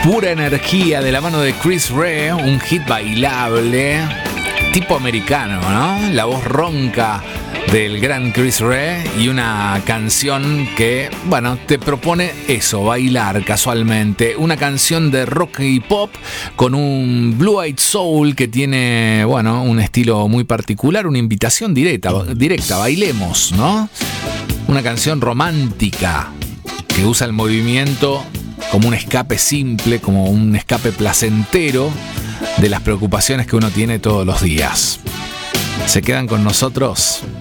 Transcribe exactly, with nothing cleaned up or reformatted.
Pura energía de la mano de Chris Rea, un hit bailable, tipo americano, ¿no? La voz ronca del gran Chris Rea y una canción que, bueno, te propone eso, bailar casualmente. Una canción de rock y pop con un blue-eyed soul que tiene, bueno, un estilo muy particular, una invitación directa, directa, bailemos, ¿no? Una canción romántica que usa el movimiento como un escape simple, como un escape placentero de las preocupaciones que uno tiene todos los días. ¿Se quedan con nosotros?